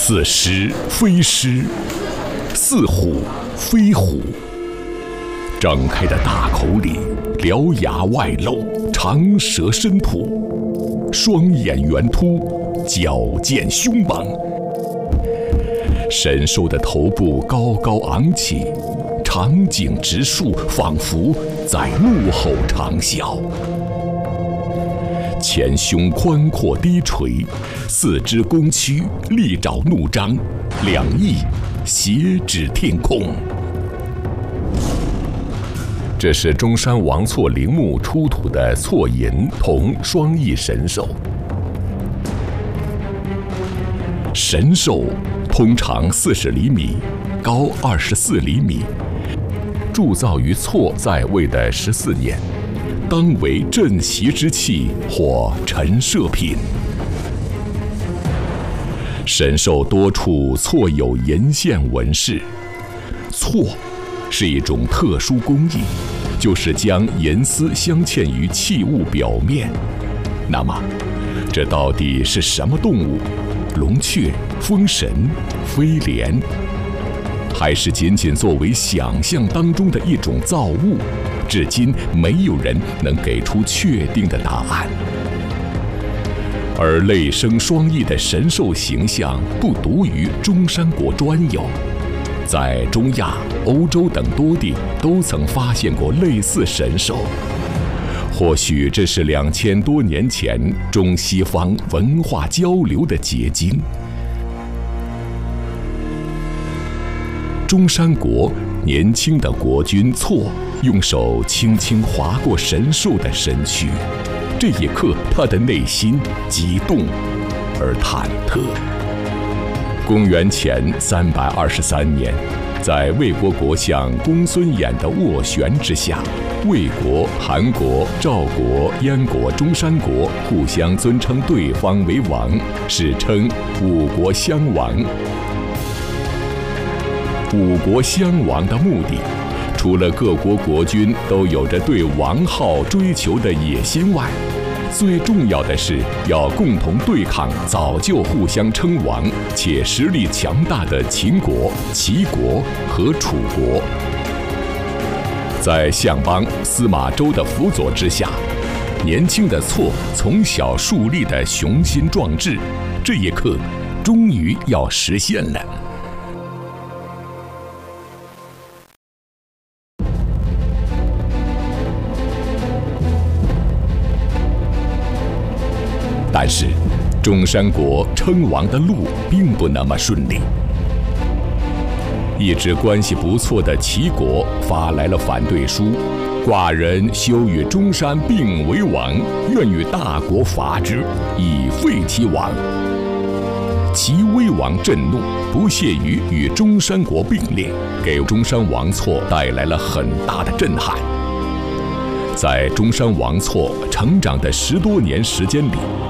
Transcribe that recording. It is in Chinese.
似狮非狮，似虎非虎。张开的大口里，獠牙外露，长舌深吐，双眼圆凸，矫健凶猛。神兽的头部高高昂起，长颈直竖，仿佛在怒吼长啸。前胸宽阔低垂，四肢弓曲，利爪怒张，两翼斜指天空。这是中山王错陵墓出土的错银铜双翼神兽。神兽通常40厘米，高24厘米，铸造于错在位的14年，当为镇袭之器或陈设品。神兽多处错有银线纹饰，错是一种特殊工艺，就是将银丝镶嵌于器物表面。那么，这到底是什么动物？龙雀、风神、飞廉，还是仅仅作为想象当中的一种造物？至今没有人能给出确定的答案。而类生双翼的神兽形象不独于中山国专有，在中亚、欧洲等多地都曾发现过类似神兽。或许这是2000多年前中西方文化交流的结晶。中山国年轻的国君错用手轻轻划过神兽的身躯，这一刻他的内心激动而忐忑。公元前323年，在魏国国相公孙衍的斡旋之下，魏国、韩国、赵国、燕国、中山国互相尊称对方为王，史称五国相王。五国相王的目的，除了各国国君都有着对王号追求的野心外，最重要的是要共同对抗早就互相称王且实力强大的秦国、齐国和楚国。在相邦司马周的辅佐之下，年轻的错从小树立的雄心壮志，这一刻终于要实现了。但是，中山国称王的路并不那么顺利。一直关系不错的齐国发来了反对书，寡人休与中山并为王，愿与大国伐之，以废其王。齐威王震怒，不屑于与中山国并列，给中山王错带来了很大的震撼。在中山王错成长的10多年时间里，